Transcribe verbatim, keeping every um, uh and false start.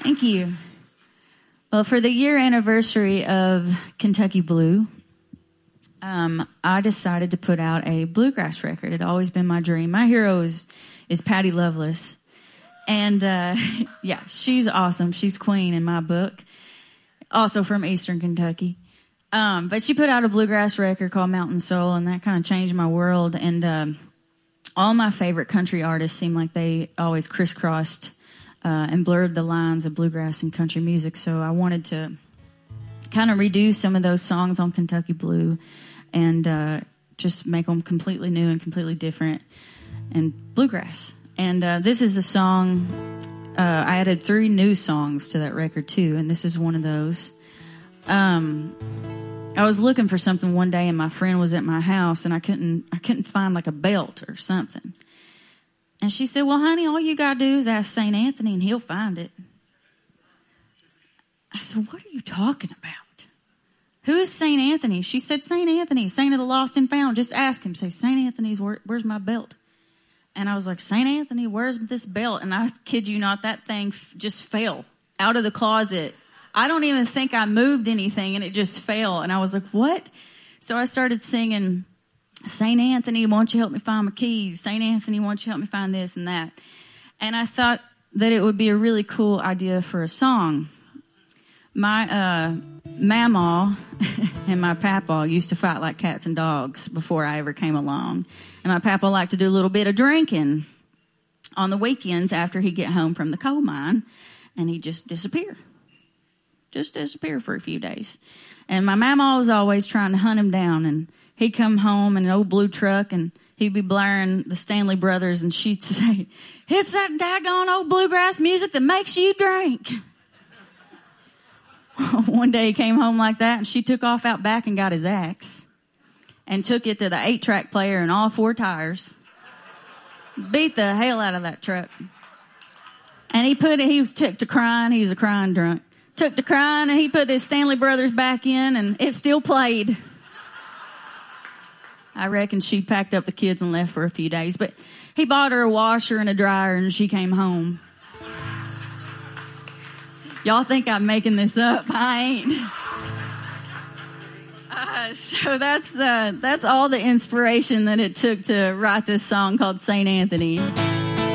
Thank you. Well, for the year anniversary of Kentucky Blue, um, I decided to put out a bluegrass record. It had always been my dream. My hero is, is Patty Loveless. And, uh, yeah, she's awesome. She's queen in my book. Also from Eastern Kentucky. Um, but she put out a bluegrass record called Mountain Soul, and that kind of changed my world. And um, all my favorite country artists seemed like they always crisscrossed uh, and blurred the lines of bluegrass and country music. So I wanted to kind of redo some of those songs on Kentucky Blue and uh, just make them completely new and completely different and bluegrass. And uh, this is a song, uh, I added three new songs to that record too, and this is one of those. Um, I was looking for something one day, and my friend was at my house, and I couldn't, I couldn't find like a belt or something. And she said, "Well, honey, all you gotta do is ask Saint Anthony, and he'll find it." I said, "What are you talking about? Who is Saint Anthony?" She said, "Saint Anthony, Saint of the Lost and Found. Just ask him. Say, Saint Anthony's, where, where's my belt?" And I was like, "Saint Anthony, where's this belt?" And I kid you not, that thing f- just fell out of the closet. I don't even think I moved anything, and it just fell. And I was like, "What?" So I started singing, "Saint Anthony, won't you help me find my keys? Saint Anthony, won't you help me find this and that?" And I thought that it would be a really cool idea for a song. My uh, mamaw and my papaw used to fight like cats and dogs before I ever came along. And my papa liked to do a little bit of drinking on the weekends after he'd get home from the coal mine, and he'd just disappear. Just disappear for a few days. And my mama was always trying to hunt him down, and he'd come home in an old blue truck, and he'd be blaring the Stanley Brothers, and she'd say, "It's that daggone old bluegrass music that makes you drink." One day he came home like that, and she took off out back and got his axe and took it to the eight-track player and all four tires, beat the hell out of that truck. And he put it, he was took to crying. He was a crying drunk. Took to crying, and he put his Stanley Brothers back in, and it still played. I reckon she packed up the kids and left for a few days. But he bought her a washer and a dryer, and she came home. Y'all think I'm making this up? I ain't. Uh, so that's uh, that's all the inspiration that it took to write this song called Saint Anthony.